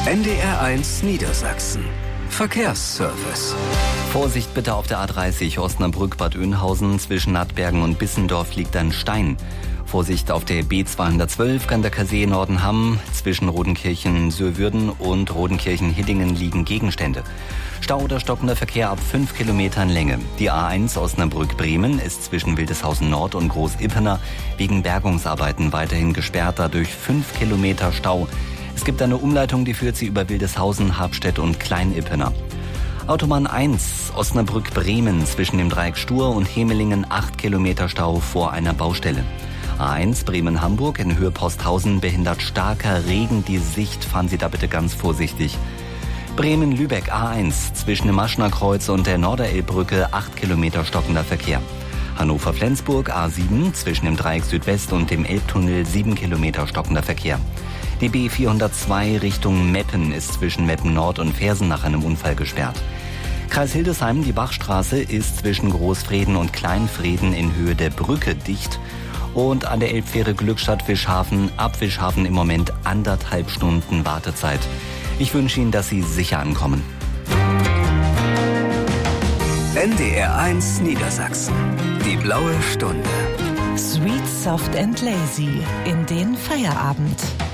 NDR1 Niedersachsen. Verkehrsservice. Vorsicht bitte auf der A30 Osnabrück-Bad Oeynhausen. Zwischen Nattbergen und Bissendorf liegt ein Stein. Vorsicht auf der B212 Ganderkasee-Nordenham. Zwischen Rodenkirchen-Sürwürden und Rodenkirchen-Hiddingen liegen Gegenstände. Stau oder stockender Verkehr ab 5 Kilometern Länge. Die A1 Osnabrück-Bremen ist zwischen Wildeshausen Nord und Groß-Ippener wegen Bergungsarbeiten weiterhin gesperrt, dadurch 5 Kilometer Stau. Es gibt eine Umleitung, die führt sie über Wildeshausen, Habstedt und Klein-Ippener. Autobahn 1 Osnabrück-Bremen zwischen dem Dreieck Stur und Hemelingen 8 Kilometer Stau vor einer Baustelle. A1 Bremen-Hamburg in Höhe Posthausen behindert starker Regen die Sicht. Fahren Sie da bitte ganz vorsichtig. Bremen-Lübeck A1 zwischen dem Maschner-Kreuz und der Norderelbbrücke 8 Kilometer stockender Verkehr. Hannover-Flensburg A7 zwischen dem Dreieck Südwest und dem Elbtunnel 7 Kilometer stockender Verkehr. Die B402 Richtung Meppen ist zwischen Meppen Nord und Fersen nach einem Unfall gesperrt. Kreis Hildesheim, die Bachstraße ist zwischen Großfreden und Kleinfreden in Höhe der Brücke dicht. Und an der Elbfähre Glückstadt-Wischhafen, ab Wischhafen im Moment 1,5 Stunden Wartezeit. Ich wünsche Ihnen, dass Sie sicher ankommen. NDR1 Niedersachsen. Die blaue Stunde. Sweet, soft and lazy in den Feierabend.